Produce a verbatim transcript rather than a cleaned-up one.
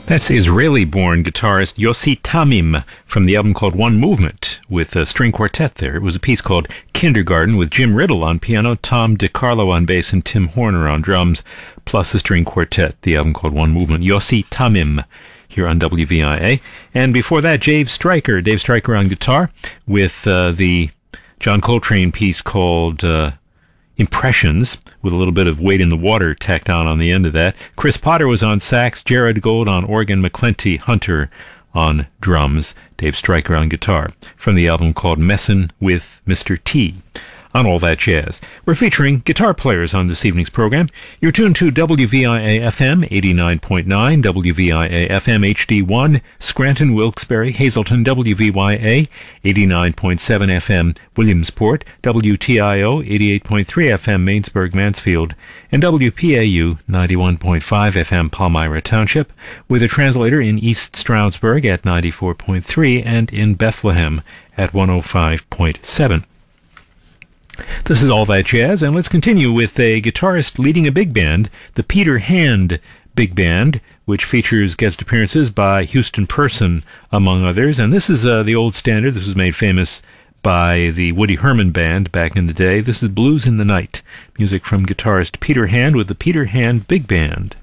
That's Israeli-born guitarist Yossi Tamim from the album called One Movement with a string quartet there. It was a piece called Kindergarten with Jim Riddle on piano, Tom DiCarlo on bass, and Tim Horner on drums, plus a string quartet. The album called One Movement. Yossi Tamim here on W V I A. And before that, Dave Stryker. Dave Stryker on guitar with uh, the John Coltrane piece called Uh, Impressions, with a little bit of Weight in the Water tacked on on the end of that. Chris Potter was on sax, Jared Gold on organ, McClenty Hunter on drums, Dave Stryker on guitar, from the album called Messin' with Mister T. On All That Jazz. We're featuring guitar players on this evening's program. You're tuned to W V I A F M eighty-nine point nine, W V I A F M H D one, Scranton, Wilkes-Barre, Hazleton, W V Y A eighty-nine point seven F M, Williamsport, W T I O eighty-eight point three F M, Mainsburg, Mansfield, and W P A U ninety-one point five F M, Palmyra Township, with a translator in East Stroudsburg at ninety-four point three and in Bethlehem at one oh five point seven. This is All That Jazz, and let's continue with a guitarist leading a big band, the Peter Hand Big Band, which features guest appearances by Houston Person, among others. And this is uh, the old standard. This was made famous by the Woody Herman Band back in the day. This is Blues in the Night, music from guitarist Peter Hand with the Peter Hand Big Band.